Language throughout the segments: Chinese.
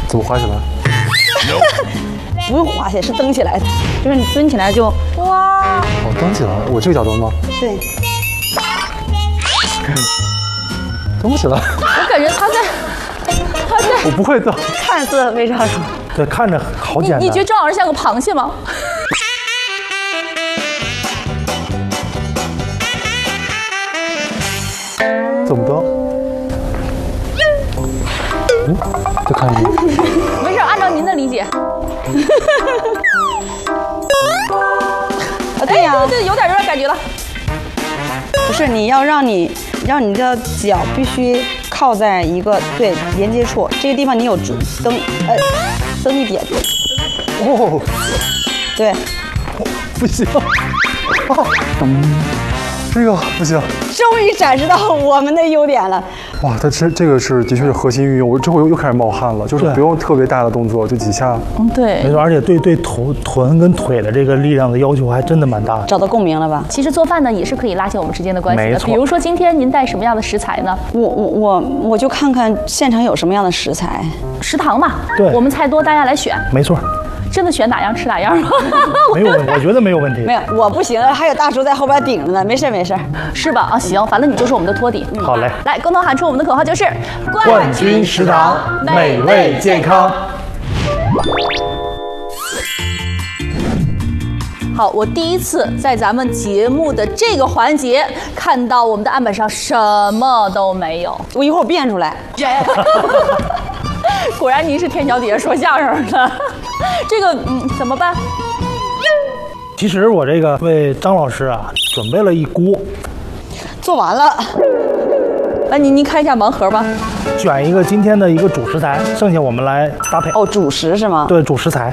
怎么滑起来？ 不用滑起来，是蹬起来的，就是你蹲起来就哇。 哦，蹬起来，我这个角度吗？ 对。 蹬不起来。 我感觉他在。 我不会蹬。 看似非常容易。 对，看着好简单。 你觉得张老师像个螃蟹吗？ 怎么蹬？再看一遍。 没事，按照您的理解。 对呀， 对，有点感觉了。 不是，你要让你的脚必须靠在一个对连接处，这个地方你有蹬一点。 哦， 对， 不行。这个不行。 终于展示到我们的优点了。 哇，它这个是的确是核心运用，我这会又开始冒汗了，就是不用特别大的动作，就几下。 对， 没错，而且对臀跟腿的这个力量的要求还真的蛮大的。 找到共鸣了吧？ 其实做饭呢也是可以拉近我们之间的关系的。 没错。 比如说今天您带什么样的食材呢？ 我就看看现场有什么样的食材。 食堂嘛， 对， 我们菜多，大家来选。 没错。 真的选哪样吃哪样吗？ 没有问题，我觉得没有问题。 没有，我不行，还有大叔在后边顶着呢，没事， 是吧？啊，行，反正你就是我们的托底。 好嘞， 来，共同喊出我们的口号，就是冠军食堂，美味健康。 好，我第一次在咱们节目的这个环节看到我们的案本上什么都没有， 我一会儿变出来。 果然您是天桥底下说相声的，这个怎么办？ 其实我这个为张老师啊准备了一锅， 做完了。 来，您开一下盲盒吧。 选一个今天的一个主食材，剩下我们来搭配。 哦，主食是吗？ 对，主食材。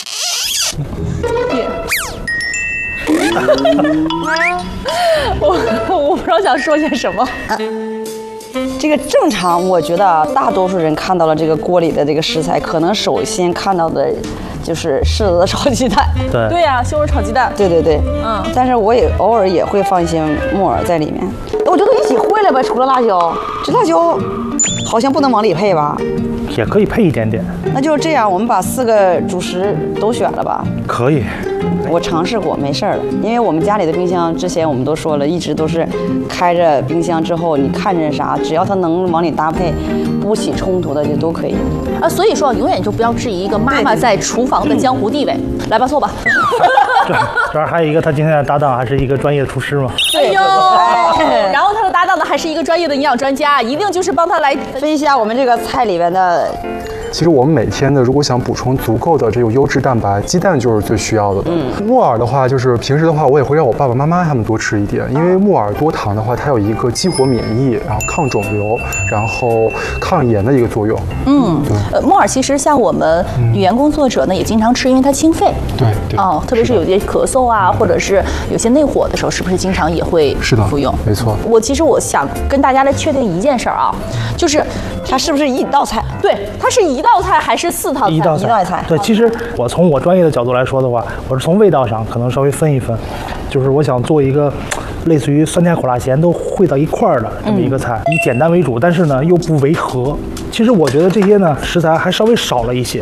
我不知道想说些什么。 这个正常，我觉得大多数人看到了这个锅里的这个食材，可能首先看到的就是柿子炒鸡蛋。 对呀，西红柿炒鸡蛋。 对，但是我也偶尔也会放一些木耳在里面。我觉得一起烩了吧，除了辣椒，这辣椒好像不能往里配吧？ 也可以配一点点。 那就是这样，我们把4个主食都选了吧？ 可以。 我尝试过，没事儿了，因为我们家里的冰箱之前我们都说了，一直都是开着冰箱之后，你看着啥，只要它能往里搭配，不起冲突的就都可以。 啊，所以说永远就不要质疑一个妈妈在厨房的江湖地位。来吧，做吧。 这儿还有一个他今天的搭档，还是一个专业的厨师嘛。 哎呦，然后他的搭档呢，还是一个专业的营养专家，一定就是帮他来分析一下我们这个菜里边的。 其实我们每天呢，如果想补充足够的这种优质蛋白，鸡蛋就是最需要的。木耳的话，就是平时的话，我也会让我爸爸妈妈他们多吃一点，因为木耳多糖的话，它有一个激活免疫，然后抗肿瘤，然后抗炎的一个作用。 木耳其实像我们语言工作者呢，也经常吃，因为它清肺。 对。 哦，特别是有些咳嗽啊，或者是有些内火的时候，是不是经常也会服用？ 没错。 我想跟大家来确定一件事儿啊，就是它是不是一道菜？ 对，它是一道菜还是4套菜？ 一道菜。对，其实我从我专业的角度来说的话，我是从味道上可能稍微分一分，就是我想做一个类似于酸甜苦辣咸都烩到一块儿的这么一个菜，以简单为主，但是呢又不违和。其实我觉得这些呢食材还稍微少了一些。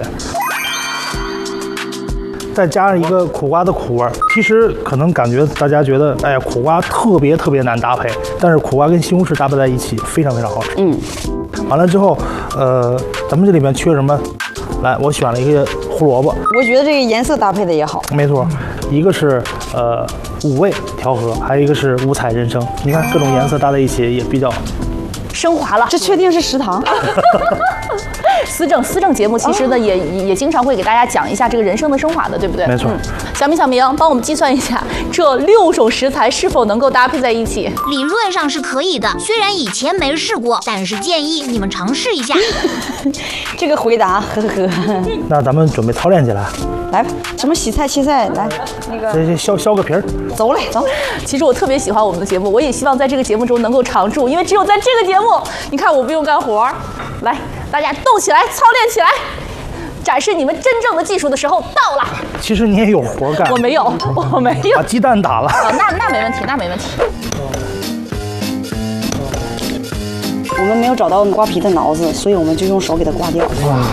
再加上一个苦瓜的苦味儿，其实可能感觉大家觉得，哎呀，苦瓜特别难搭配，但是苦瓜跟西红柿搭配在一起非常好吃。完了之后，咱们这里面缺什么？来，我选了一个胡萝卜。 我觉得这个颜色搭配的也好。 没错，一个是五味调和，还有一个是五彩人生。你看各种颜色搭在一起也比较升华了。 这确定是食堂？ 思政节目其实呢也经常会给大家讲一下这个人生的升华的，对不对？ 没错。 小明，帮我们计算一下这6种食材是否能够搭配在一起。 理论上是可以的，虽然以前没试过，但是建议你们尝试一下。 这个回答，呵。 那咱们准备操练起来。 来吧，什么洗菜切菜，来那个这削个皮儿。 走。 其实我特别喜欢我们的节目，我也希望在这个节目中能够常驻，因为只有在这个节目，你看我不用干活，来，大家动起来，操练起来，展示你们真正的技术的时候到了。 其实你也有活干。 我没有。 把鸡蛋打了。 那没问题。 我们没有找到刮皮的挠子，所以我们就用手给它刮掉。